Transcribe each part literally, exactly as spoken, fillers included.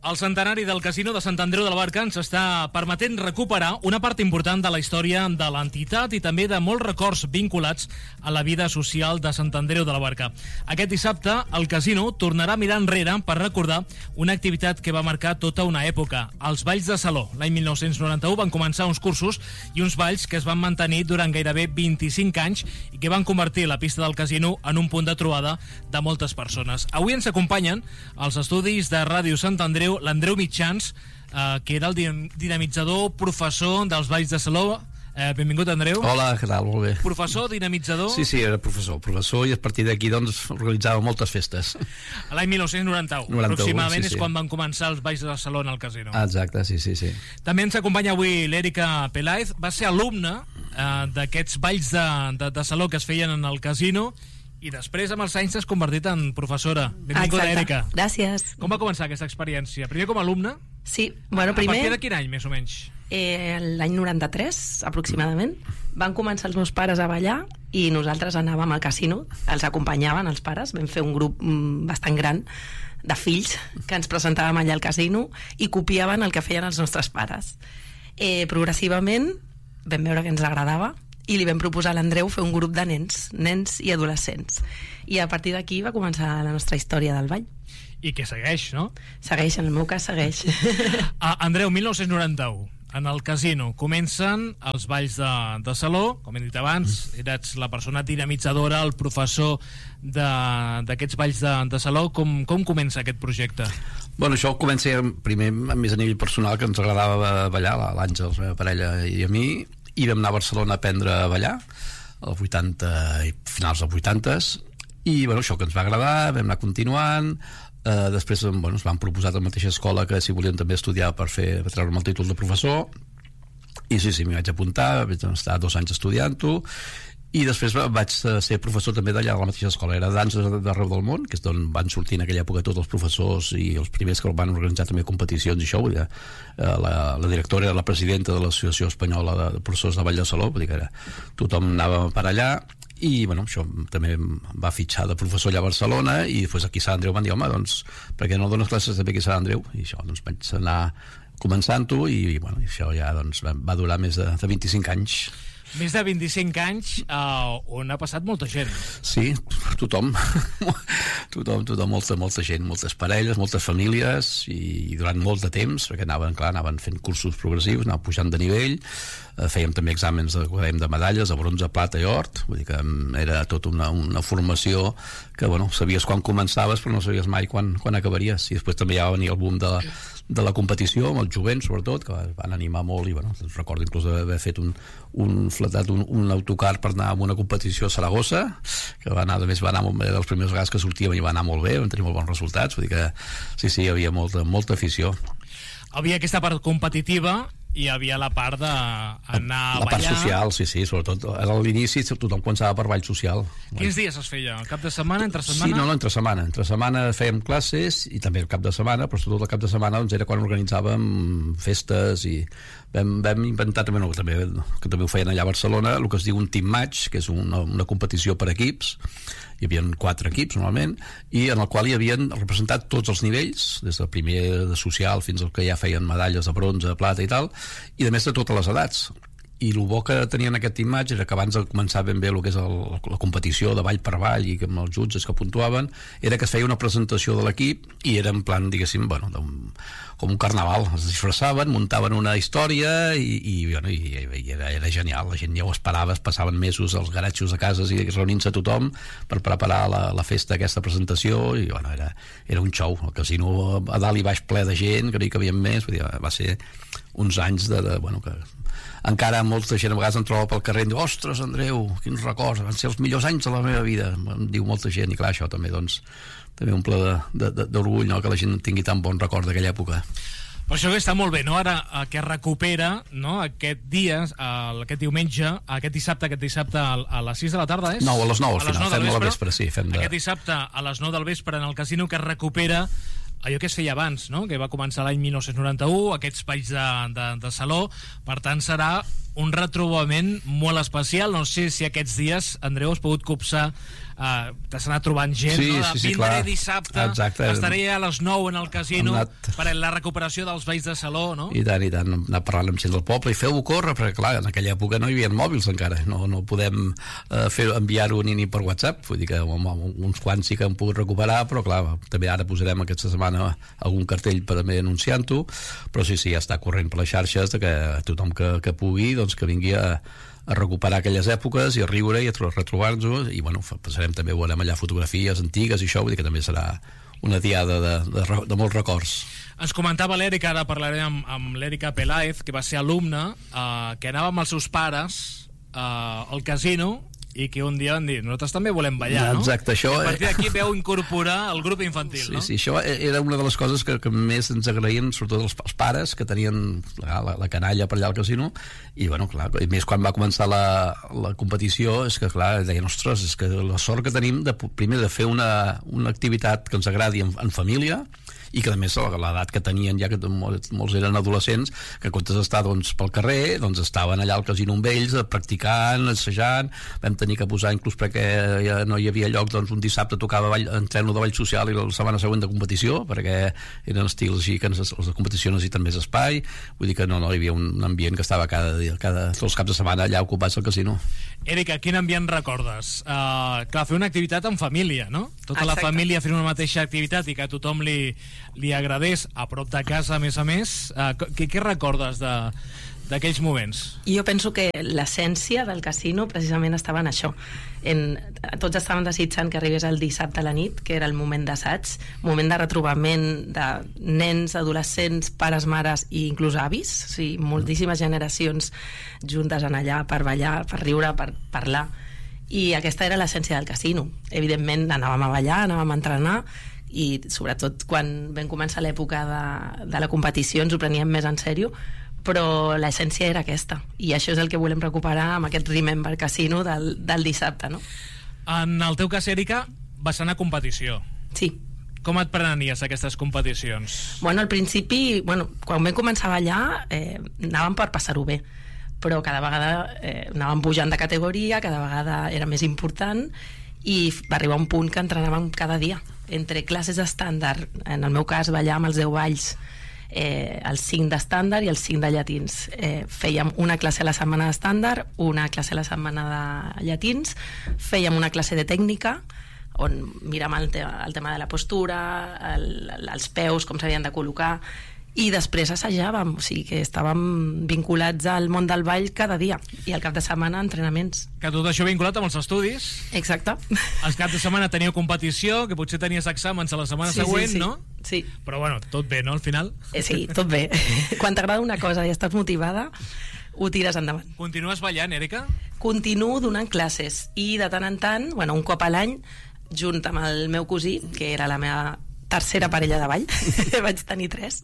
El centenari del Casino de Sant Andreu de la Barca ens està permetent recuperar una part important de la història de l'entitat i també de molts records vinculats a la vida social de Sant Andreu de la Barca. Aquest dissabte, el Casino tornarà a mirar enrere per recordar una activitat que va marcar tota una època, els Balls de Saló. L'any mil nou-cents noranta-u van començar uns cursos i uns balls que es van mantenir durant gairebé vint-i-cinc anys i que van convertir la pista del Casino en un punt de trobada de moltes persones. Avui ens acompanyen als estudis de Ràdio Sant Andreu l'Andreu Mitjans, eh, que era el dinamitzador professor dels Balls de Saló. Eh, benvingut, Andreu. Hola, què tal? Molt bé. Professor, dinamitzador? Sí, sí, era professor, professor i a partir d'aquí doncs organitzava moltes festes. A l'any mil nou-cents noranta-u, noranta-u aproximadament sí, sí. És quan van començar els Balls de Saló en el Casino. Exacte, sí, sí, sí. També ens acompanya avui l'Èrica Peláez, va ser alumne eh, d'aquests Balls de, de, de Saló que es feien en el Casino i després amb els anys s'has convertit en professora. Benvinguda, Èrica. Gràcies. Com va començar aquesta experiència? Primer com a alumne? Sí, bueno, primer... A partir de quin any, més o menys? Eh, l'any noranta-tres, aproximadament. Van començar els meus pares a ballar i nosaltres anàvem al casino, els acompanyaven els pares, vam fer un grup mm, bastant gran de fills que ens presentàvem allà al casino i copiaven el que feien els nostres pares. Eh, progressivament vam veure que ens agradava i li vam proposar a l'Andreu fer un grup de nens, nens i adolescents. I a partir d'aquí va començar la nostra història del ball. I que segueix, no? Segueix, en el meu cas segueix. ah, Andreu, mil nou-cents noranta-u, en el Casino comencen els Balls de, de Saló, com hem dit abans, eres la persona dinamitzadora, el professor d'aquests Balls de, de Saló. Com, com comença aquest projecte? Bueno, això comença primer més a nivell personal, que ens agradava ballar, l'Àngel, la meva parella i a mi, i vam anar a Barcelona a aprendre a ballar als vuitanta i finals dels vuitantes i bueno, això que ens va agradar, vam anar continuant. Uh, després bueno, ens van proposar a la mateixa escola que si volien també estudiar per fer per treure'm el títol de professor i sí, sí, m'hi vaig apuntar, vaig estar dos anys estudiant-ho i després vaig ser professor també d'allà a la mateixa escola, era danses d'arreu del món, que és d'on van sortir en aquella època tots els professors i els primers que van organitzar també competicions i això, vull dir, la, la directora era la presidenta de l'Associació Espanyola de Professors de Ball de Saló, vull dir que era, tothom anava per allà i bueno, això també em va fitxar de professor allà a Barcelona i després aquí a Sant Andreu van dir, home, doncs per què no dones classes també aquí a Sant Andreu? I això, doncs vaig anar començant-ho i, i bueno, això ja doncs, va durar més de, de vint-i-cinc anys. Més de vint-i-cinc anys eh, on ha passat molta gent. Sí, tothom tothom, tothom, molta, molta gent, moltes parelles, moltes famílies i, i durant molt de temps, perquè anaven, clar, anaven fent cursos progressius, anaven pujant de nivell, eh, fèiem també exàmens de, de medalles, de bronze, plata i or, vull dir que era tota una, una formació que, bueno, sabies quan començaves però no sabies mai quan, quan acabaries, i després també ja va venir el boom de la, de la competició, amb el jovent sobretot, que van animar molt i, bueno, recordo inclús haver fet un, un fletat un, un autocar per anar a una competició a Saragossa, que va anar, a més va anar molt bé, de les primeres vegades que sortíem i va anar molt bé, vam tenir molt bons resultats, vull dir que sí, sí, hi havia molta, molta afició. Havia aquesta part competitiva i hi havia la part d'anar a ballar. La part social, sí, sí, sobretot a l'inici tothom començava per ball social. Quins dies es feia? El cap de setmana, entre setmana? Sí, no, no, entre setmana. Entre setmana fèiem classes i també el cap de setmana, però sobretot el cap de setmana doncs, era quan organitzàvem festes i vam, vam inventar també, no, també, que també ho feien allà a Barcelona, el que es diu un team match, que és una, una competició per equips. Hi havia quatre equips normalment i en el qual hi havien representat tots els nivells, des del primer de social fins al que ja feien medalles de bronze, plata i tal, i a més de totes les edats. I el bo que tenien aquest imatge era que abans de començar ben bé el que és el, la competició de ball per ball i amb els jutges que puntuaven, era que es feia una presentació de l'equip i era en plan, diguéssim, bueno, un, com un carnaval, es disfressaven, muntaven una història i, i, bueno, i, i era, era genial, la gent ja ho esperava, es passaven mesos als garatxos de cases i reunint-se tothom per preparar la, la festa, aquesta presentació i bueno, era, era un show, el casino a dalt i baix ple de gent, que no hi cabien més, vull dir, va ser uns anys de, de bueno, que encara molta gent a vegades em troba pel carrer i em diu, ostres Andreu, quins records, van ser els millors anys de la meva vida, em diu molta gent i clar, això també doncs també un ple d'orgull, no?, que la gent tingui tan bon record d'aquella època. Per això està molt bé, no?, ara eh, que es recupera, no?, aquest dia, eh, aquest diumenge, aquest dissabte, aquest dissabte a, a les sis de la tarda, és? No, a les nou, al a final, fem-ho a la vespre, sí. Fem de... Aquest dissabte a les nou del vespre en el casino, que es recupera allò que es feia abans, no?, que va començar l'any mil nou-cents noranta-u, aquests balls de, de, de saló, per tant serà un retrobament molt especial. No sé si aquests dies, Andreu, has pogut copsar, uh, t'has anat trobant gent, sí, no? De sí, sí, vindré clar. dissabte, Exacte. estaré a les nou en el casino anat... per la recuperació dels veïns de Saló, no? I tant, i tant, anar parlant amb gent del poble i feu-ho córrer, perquè clar, en aquella època no hi havia mòbils encara, no, no podem uh, fer enviar-ho ni, ni per WhatsApp, vull dir que home, uns quants sí que han pogut recuperar, però clar, també ara posarem aquesta setmana algun cartell per també anunciant-ho, però sí, sí, ja està corrent per les xarxes de que tothom que, que pugui, doncs que vingui a, a recuperar aquelles èpoques i a riure i a retrobar-nos, i bueno, passarem també, veurem allà fotografies antigues i això, vull dir que també serà una diada de, de, de molts records. Ens comentava l'Èrica, ara parlarem amb, amb l'Èrica Peláez, que va ser alumna, eh, que anava amb els seus pares eh, al casino i que un dia van dir, nosaltres també volem ballar, no? Exacte, això... I a partir d'aquí veu incorporar el grup infantil, sí, no? Sí, això era una de les coses que, que més ens agraïen, sobretot els, els pares, que tenien la, la, la canalla per allà al casino, i bueno, clar, i més quan va començar la, la competició, és que clar, deien, ostres, és que la sort que tenim de, primer de fer una, una activitat que ens agradi en, en família, i que a més l'edat que tenien ja que molts, molts eren adolescents, que en comptes d'estar doncs, pel carrer, doncs estaven allà al casino amb ells practicant, assajant, vam tenir que posar inclús perquè ja no hi havia lloc, doncs un dissabte tocava ball, entreno de ball social i la setmana següent de competició, perquè eren estils així que els de competició necessiten més espai, vull dir que no, no hi havia un ambient que estava cada dia, cada, tots els caps de setmana allà ocupats al casino. Èrica, quin ambient recordes? Uh, clar, fer una activitat en família, no? Tota Exacte. La família fent una mateixa activitat i que a tothom li, li agradés a prop de casa, a més a més. Uh, què, què recordes de, d'aquells moments? Jo penso que l'essència del casino precisament estava en això. En, tots estaven desitjant que arribés el dissabte a la nit, que era el moment d'assaig, moment de retrobament de nens, adolescents, pares, mares i inclús avis, o sigui, moltíssimes generacions juntes en allà per ballar, per riure, per parlar, i aquesta era l'essència del casino. Evidentment anàvem a ballar, anàvem a entrenar, i sobretot quan vam començar l'època de, de la competició ens ho preníem més en sèrio, però l'essència era aquesta, i això és el que volem recuperar amb aquest Remember Casino del, del dissabte, no? En el teu cas, Èrica, vas anar a competició. Sí. Com et prenies aquestes competicions? Bueno, al principi, bueno, quan vam començar a ballar, eh, anàvem per passar-ho bé, però cada vegada eh, anàvem pujant de categoria, cada vegada era més important, i va arribar un punt que entrenàvem cada dia, entre classes estàndard, en el meu cas ballar amb els deu balls, eh, els cinc d'estàndard i els cinc de llatins. Eh, fèiem una classe a la setmana d'estàndard, una classe a la setmana de llatins, fèiem una classe de tècnica, on miràvem el, te el tema de la postura, el, els peus, com s'havien de col·locar, i després assajàvem, o sigui que estàvem vinculats al món del ball cada dia, i al cap de setmana entrenaments. Que tot això vinculat amb els estudis. Exacte. Els caps de setmana teníeu competició, que potser tenies exàmens a la setmana sí, següent, sí, sí. no? Sí. Però bueno, tot bé, no, al final? Eh, sí, tot bé. Quan t'agrada una cosa i estàs motivada, ho tires endavant. Continues ballant, Èrica? Continuo donant classes, i de tant en tant, bueno, un cop a l'any, junt amb el meu cosí, que era la meva tercera parella de ball, vaig tenir tres,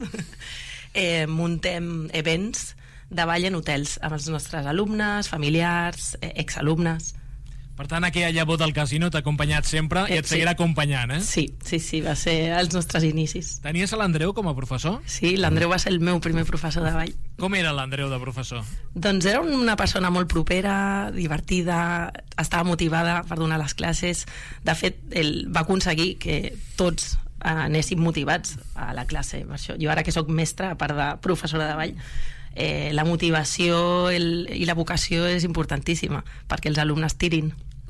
eh, muntem events de ball en hotels amb els nostres alumnes, familiars, eh, exalumnes. Per tant, aquella llavor del casino t'ha acompanyat sempre i et sí. seguirà acompanyant, eh? Sí, sí, sí, va ser els nostres inicis. Tenies a l'Andreu com a professor? Sí, l'Andreu va ser el meu primer professor de ball. Com era l'Andreu de professor? Doncs era una persona molt propera, divertida, estava motivada per donar les classes. De fet, ell va aconseguir que tots anéssim motivats a la classe. Per això, jo ara que sóc mestra, a part de professora de ball, eh, la motivació el, i la vocació és importantíssima perquè els alumnes tirin.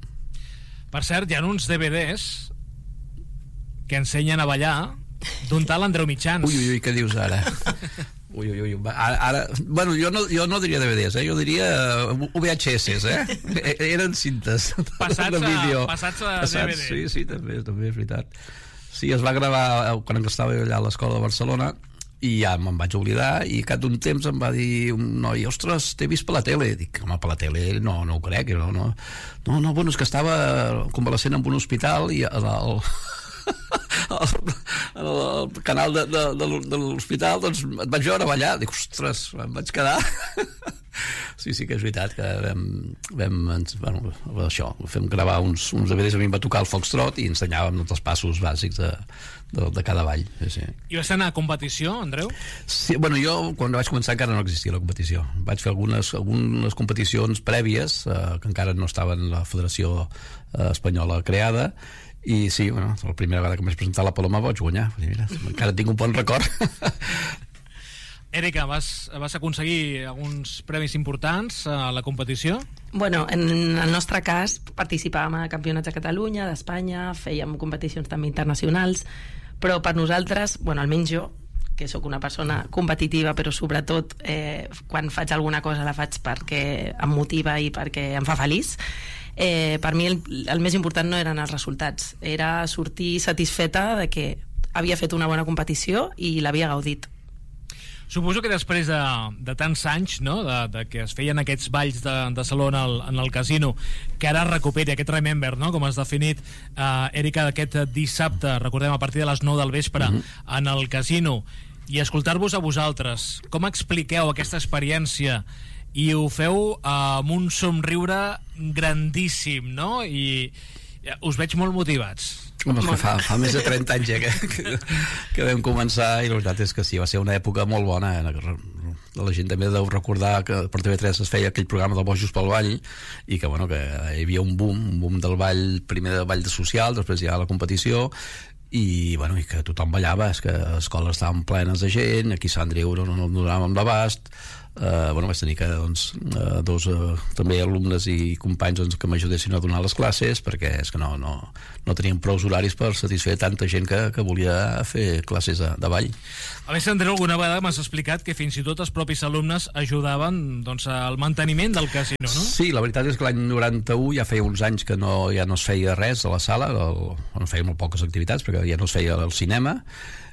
Per cert, hi ha uns D V Ds que ensenyen a ballar d'un tal Andreu Mitjans. Ui, ui, ui, què dius ara? Ui, ui, ui. Ara, ara, bueno, jo no, jo no diria D V Ds, eh? Jo diria U V H S, eh? Eren cintes passats de vídeo. A, passats a passats, D V D. Sí, sí, també, també és veritat. Sí, es va gravar quan estava allà a l'escola de Barcelona, i ja me'n vaig oblidar, i cap d'un temps em va dir un noi, ostres, t'he vist per la tele. Dic, home, per la tele no, no ho crec, no, no, no, no, bueno, és que estava convalescent en un hospital i el, el, el, el canal de, de, de, de l'hospital, doncs et vaig veure ballar. Dic, ostres, em vaig quedar Sí, sí que és veritat que vam, vam ens, bueno, això, fem gravar uns, uns D V Ds, a mi em va tocar el foxtrot i ensenyàvem tots els passos bàsics de, de, de cada ball. Sí, sí. I vas anar a competició, Andreu? Sí, bueno, jo quan vaig començar encara no existia la competició. Vaig fer algunes, algunes competicions prèvies eh, que encara no estaven en la Federació eh, Espanyola creada, i sí, bueno, la primera vegada que em vaig presentar a la Paloma vaig guanyar. Mira, encara tinc un bon record. Èrica, vas, vas aconseguir alguns premis importants a la competició? Bueno, en el nostre cas participàvem a campionats de Catalunya, d'Espanya, fèiem competicions també internacionals, però per nosaltres, bueno, almenys jo, que sóc una persona competitiva, però sobretot eh, quan faig alguna cosa la faig perquè em motiva i perquè em fa feliç, eh, per mi el, el més important no eren els resultats, era sortir satisfeta de que havia fet una bona competició i l'havia gaudit. Suposo que després de, de tants anys, no?, de, de que es feien aquests balls de, de saló en el, en el casino, que ara recuperi aquest Remember, no?, com has definit, eh, Èrica, aquest dissabte, recordem, a partir de les nou del vespre, mm-hmm. en el casino, i escoltar-vos a vosaltres, com expliqueu aquesta experiència? I ho feu eh, amb un somriure grandíssim, no?, i us veig molt motivats. Home, és que fa, fa més de trenta anys ja que, que, que vam començar, i la veritat és que sí, va ser una època molt bona. La gent també deu recordar que per T V tres es feia aquell programa del Bojos pel Ball, i que, bueno, que hi havia un boom, un boom del ball, primer del ball de social, després hi ha la competició, i, bueno, i que tothom ballava, és que les escoles estaven plenes de gent, aquí a Sant Andreu no, no donàvem l'abast. Uh, bueno, vaig tenir que doncs, uh, dos uh, també alumnes i companys doncs, que m'ajudessin a donar les classes, perquè és que no, no, no teníem prou horaris per satisfer tanta gent que, que volia fer classes de, de ball. A més, Andreu, alguna vegada m'has explicat que fins i tot els propis alumnes ajudaven, doncs, al manteniment del casino, no? Sí, la veritat és que l'any noranta-u ja feia uns anys que no, ja no es feia res a la sala, el, no feia molt poques activitats perquè ja no es feia el cinema,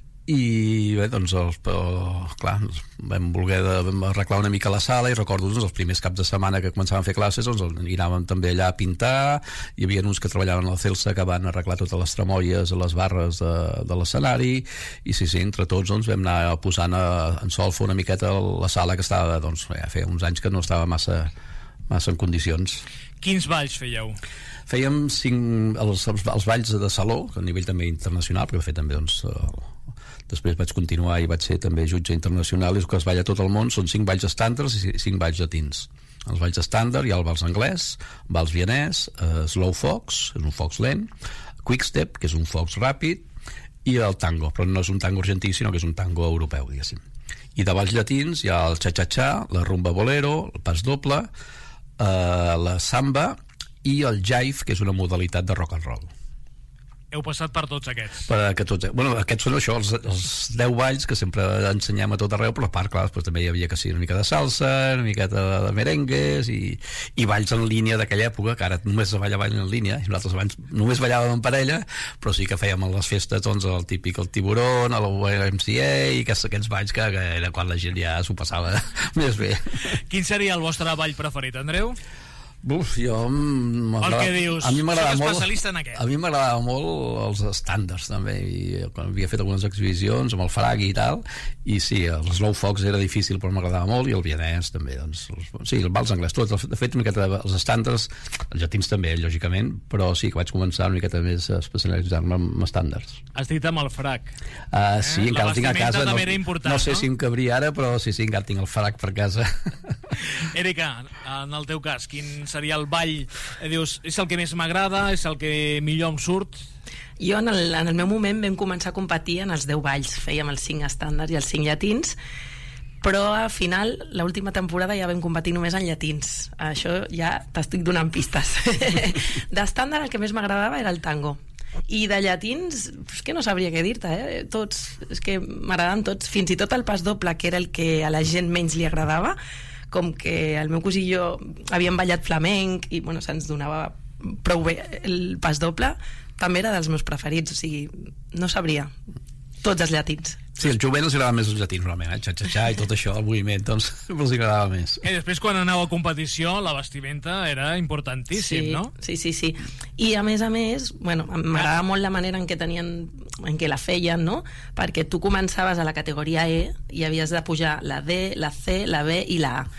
i bé, doncs el, el, clar, vam voler de, vam arreglar una mica la sala, i recordo doncs, els primers caps de setmana que començàvem a fer classes, doncs anàvem també allà a pintar, hi havia uns que treballaven a la Celsa que van arreglar totes les tramolles a les barres de, de l'escenari, i sí, sí, entre tots doncs, vam anar posant a, en solfa una miqueta la sala que estava, doncs, ja feia uns anys que no estava massa, massa en condicions. Quins balls fèieu? Fèiem cinc, els, els, els balls de saló, a nivell també internacional, perquè de fet també doncs, després vaig continuar i vaig ser també jutge internacional, i el que es balla a tot el món són cinc balls estàndards i cinc balls llatins. Els balls estàndard hi ha el vals anglès, vals vienès, eh, slow fox, és un fox lent, quick step, que és un fox ràpid, i el tango, però no és un tango argentí, sinó que és un tango europeu, diguéssim. I de balls llatins hi ha el cha-cha-cha, la rumba bolero, el pas doble, eh, la samba i el jive, que és una modalitat de rock and roll. Heu passat per tots aquests? Per que tots, bueno, aquests són això, els, els deu balls que sempre ensenyem a tot arreu, però a part, clar, després també hi havia que sí, una mica de salsa, una miqueta de merengues i, i balls en línia d'aquella època, que ara només es balla ball en línia, i nosaltres abans només ballàvem en parella, però sí que fèiem a les festes doncs, el típic el tiburón, el Y M C A, i aquests, aquests balls que, que era quan la gent ja s'ho passava més bé. Quin seria el vostre ball preferit, Andreu? Buf, jo el que dius, a mi m'agradava molt, especialista en aquest. A mi m'agradava molt els estàndards també, i quan havia fet algunes exhibicions amb el fragui i tal, i sí, el slow fox era difícil però m'agradava molt, i el vienès també doncs, els, sí, el vals anglès, tot, de fet una miqueta els estàndards, els llatins també lògicament, però sí que vaig començar una miqueta més a especialitzar-me en estàndards. Has dit amb el frac, uh, sí, eh? encara el tinc a casa, no, important, no sé no? si em cabria ara, però sí, sí, encara tinc el frac per casa. Èrica, en el teu cas, quin seria el ball, eh, dius, és el que més m'agrada, és el que millor em surt? Jo en el, en el meu moment vam començar a competir en els deu balls, fèiem els cinc estàndards i els cinc llatins, però al final, l'última temporada ja vam competir només en llatins. Això ja t'estic donant pistes. D'estàndard el que més m'agradava era el tango, i de llatins és que no sabria què dir-te, eh? Tots, és que m'agraden tots, fins i tot el pas doble, que era el que a la gent menys li agradava, com que el meu cosí i jo havíem ballat flamenc i bueno, se'ns donava prou bé el pas doble, també era dels meus preferits, o sigui, no sabria, tots els llatins. Sí, el jovent els agradava més els llatins, realment, el xa-xa-xa i tot això, el moviment, doncs els agradava més. I després, quan aneu a competició, la vestimenta era importantíssim, sí, no? Sí, sí, sí. I a més a més, bueno, m'agradava molt la manera en què tenien, en què la feien, no? Perquè tu començaves a la categoria E i havies de pujar la D, la C, la B i la A.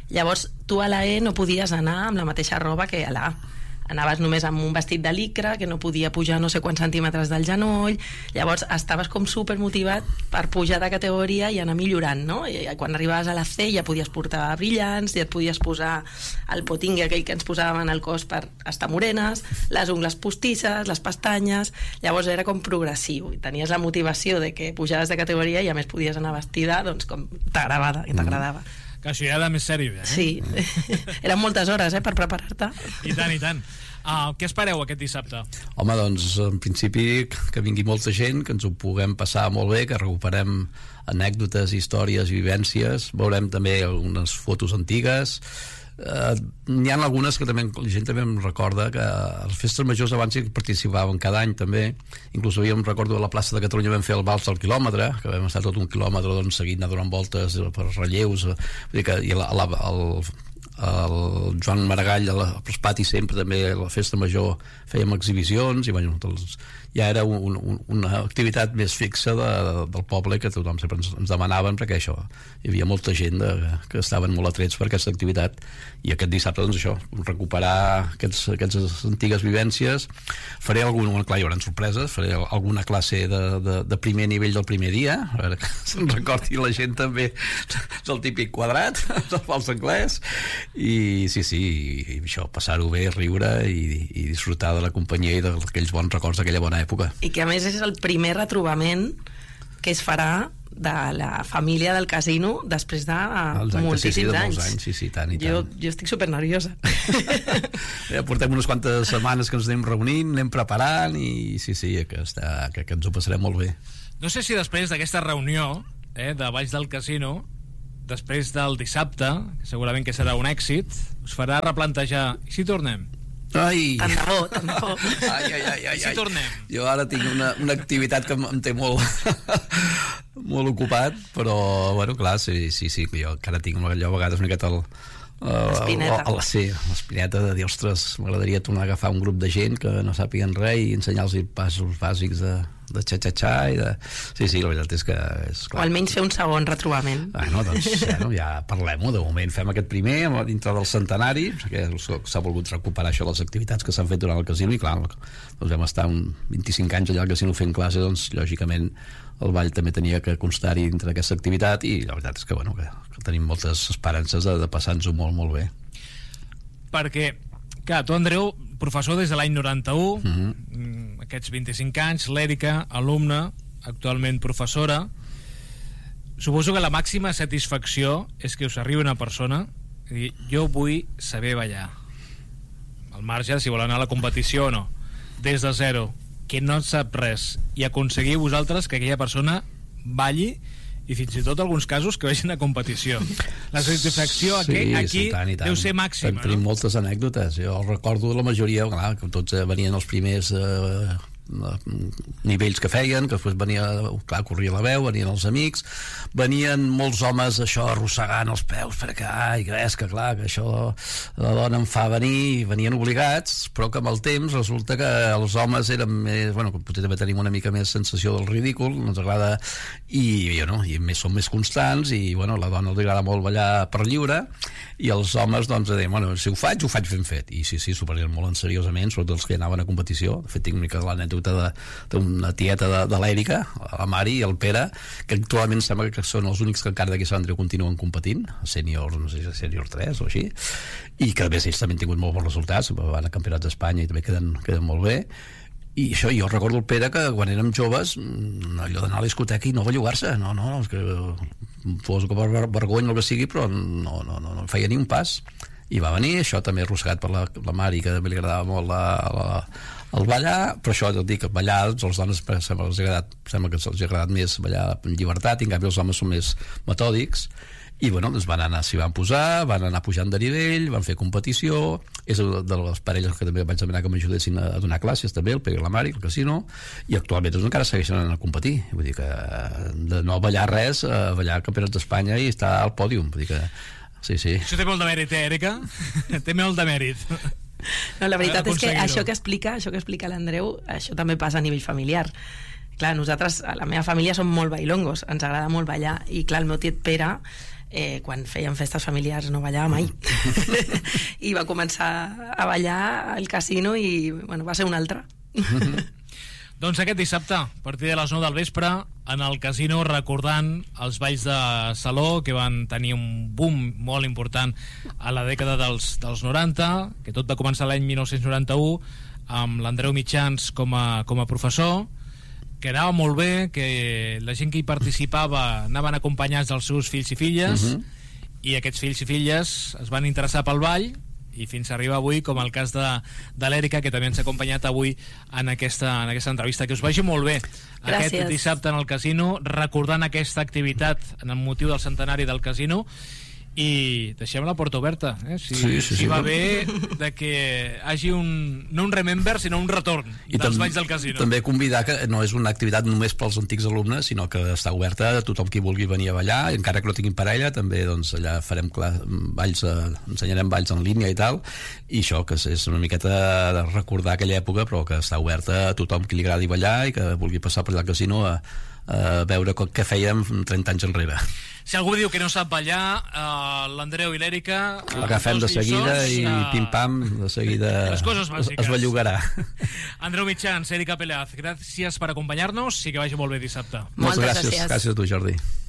Llavors, tu a la E no podies anar amb la mateixa roba que a la A. Anaves només amb un vestit de licra que no podia pujar no sé quants centímetres del genoll. Llavors estaves com supermotivat per pujar de categoria i anar millorant, no? I quan arribaves a la C ja podies portar brillants, ja et podies posar el potingue aquell que ens posàvem al cos per estar morenes, les ungles postisses, les pestanyes. Llavors era com progressiu i tenies la motivació de que pujaves de categoria i a més podies anar vestida doncs com t'agradava, que t'agradava. Que això ja era més sèrio, ja, eh? Sí, eren moltes hores, eh, per preparar-te. I tant, i tant. Uh, què espereu aquest dissabte? Home, doncs, en principi, que vingui molta gent, que ens ho puguem passar molt bé, que recuperem anècdotes, històries, vivències, veurem també algunes fotos antigues. Uh, n'hi ha algunes que també la gent també em recorda que a les festes majors abans hi participàvem cada any també, inclús havíem, recordo, a la plaça de Catalunya vam fer el vals del quilòmetre, que vam estar tot un quilòmetre doncs, seguint donant voltes per relleus, vull dir que i la, la, el, el Joan Maragall als patis sempre també a la festa major fèiem exhibicions i bueno, doncs, ja era un, un, una activitat més fixa de, del poble que tothom sempre ens, ens demanaven perquè això, hi havia molta gent de, que estaven molt atrets per aquesta activitat i aquest dissabte doncs això, recuperar aquests, aquestes antigues vivències. Faré algun, clar, hi haurà sorpreses, faré alguna classe de, de, de primer nivell del primer dia, a veure que se'n recordi la gent també del típic quadrat del fals anglès i sí, sí, i això, passar-ho bé, riure i, i disfrutar de la companyia i d'aquells bons records d'aquella bona època. I que a més és el primer retrobament que es farà de la família del casino després de anys, moltíssims sí, sí, de anys. anys. Sí, sí, tant i tant. Jo, jo estic supernerviosa. Ja portem unes quantes setmanes que ens anem reunint, anem preparant i sí, sí, que, està, que, que ens ho passarem molt bé. No sé si després d'aquesta reunió eh, de Valls del Casino, després del dissabte, que segurament que serà un èxit, us farà replantejar i si tornem? Ai. Tant de bo, tant de bo. Ai, ai, ai, ai, si tornem? Jo ara tinc una, una activitat que em té molt molt ocupat, però bueno, clar, sí, sí, sí, jo encara tinc allò a vegades una miqueta el, l'espineta. Uh, sí, l'espineta de dir, ostres, m'agradaria tornar a agafar un grup de gent que no sàpiguen res i ensenyar-los passos bàsics de, de xa-xa-xa i de... Sí, sí, la veritat és que és clar. O almenys fer un segon retrobament. Bueno, doncs, bueno, ja parlem-ho, de moment fem aquest primer dintre del centenari, perquè s'ha volgut recuperar això, les activitats que s'han fet durant el casino, i clar, doncs vam estar un vint-i-cinc anys allà al casino fent classe, doncs lògicament el ball també tenia que constar-hi dintre d'aquesta activitat i la veritat és que, bueno, que, que tenim moltes esperances de, de passar-nos-ho molt, molt bé. Perquè, clar, tu, Andreu, professor des de l'any noranta-u, uh-huh. aquests vint-i-cinc anys, l'Èrica, alumna, actualment professora, suposo que la màxima satisfacció és que us arribi una persona i dir, jo vull saber ballar, al marge si vol anar a la competició o no, des de zero, que no en sap res, i aconseguir vosaltres que aquella persona balli i fins i tot alguns casos que vagin a competició. La satisfacció sí, aquí, aquí sí, tant, tant. deu ser màxima, tenim no? moltes anècdotes, jo recordo la majoria, clar, que tots venien els primers eh, nivells que feien, que després venia, clar, corria la veu, venien els amics, venien molts homes això arrossegant els peus perquè, ai, que és que clar, que això la dona em fa venir, venien obligats, però que amb el temps resulta que els homes eren més, bueno, potser també tenim una mica més sensació del ridícul, ens agrada i, jo, no, i més, són més constants i bueno, la dona li agrada molt ballar per lliure i els homes doncs deien, bueno, si ho faig, ho faig ben fet, i sí, sí, s'ho prenien molt seriosament, sobretot els que anaven a competició. De fet, tinc una mica l'anècdota d'una tieta de, de l'Èrica, la Mari i el Pere, que actualment sembla que són els únics que encara d'aquí Sant Andreu continuen competint, sènior, no sé si sènior tres o així, i que a més ells també han tingut molt bons resultats, van a campionats d'Espanya i també queden, queden molt bé. I això, jo recordo el Pere que quan érem joves allò d'anar a la discoteca i no bellugar-se, no, no, és que fos per vergonya el que sigui, però no, no, no, no feia ni un pas, i va venir, això també arrossegat per la, la Mari, que també li agradava molt la, la, el ballar, però això et dic, ballar, els dones sembla, els ha agradat, sembla que els ha agradat més ballar en llibertat, i en canvi els homes són més metòdics, i bueno, doncs van anar, s'hi van posar, van anar pujant de nivell, van fer competició, és de les parelles que també vaig demanar que m'ajudessin a donar classes també, el Pere i la Mari, el casino, i actualment doncs, encara segueixen anant a competir, vull dir que de no ballar res, a ballar campionats d'Espanya i estar al pòdium, vull dir que sí, sí. Això té molt de mèrit, eh, Èrica? Té molt de mèrit. No, la veritat és que això que explica, això que explica l'Andreu, això també passa a nivell familiar. Clar, nosaltres, a la meva família som molt bailongos, ens agrada molt ballar, i clar, el meu tiet Pere eh, quan feien festes familiars no ballava mai. I va començar a ballar al casino i bueno, va ser un altre. Doncs aquest dissabte, a partir de les nou del vespre, en el casino, recordant els balls de saló que van tenir un boom molt important a la dècada dels, dels noranta, que tot va començar l'any dinou noranta-u, amb l'Andreu Mitjans com a, com a professor, que anava molt bé, que la gent que hi participava anaven acompanyats dels seus fills i filles, uh-huh. i aquests fills i filles es van interessar pel ball, i fins a arribar avui, com el cas de, de l'Èrica, que també ens ha acompanyat avui en aquesta, en aquesta entrevista. Que us vagi molt bé Gràcies. Aquest dissabte en el casino, recordant aquesta activitat en el motiu del centenari del casino, i deixem la porta oberta, eh? si, sí, sí, si sí. va bé de que hagi un, no un remember, sinó un retorn I dels balls del casino. També convidar que no és una activitat només pels antics alumnes, sinó que està oberta a tothom qui vulgui venir a ballar, i encara que no tinguin parella, també doncs, allà farem clar, balls, eh, ensenyarem balls en línia i tal, i això que és una miqueta de recordar aquella època, però que està oberta a tothom qui li agradi ballar i que vulgui passar per allà al casino a, a veure què fèiem trenta anys enrere. Si algú diu que no sap ballar, uh, l'Andreu i l'Èrica uh, l'agafem de seguida i uh, pim-pam, de seguida les coses bàsiques. Es bellugarà. Andreu Mitjans, Èrica Peleaz, gràcies per acompanyar-nos i que vagi molt bé dissabte. Moltes Moltes gràcies. gràcies. Gràcies a tu, Jordi.